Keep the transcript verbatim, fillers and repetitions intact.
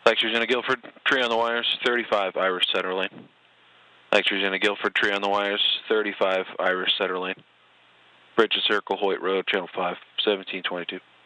X-rays into Guilford, tree on the wires, thirty-five, Irish Center Lane. X-rays into Guilford, tree on the wires, thirty-five, Irish Center Lane. Bridge to Circle, Hoyt Road, Channel five, seventeen twenty-two.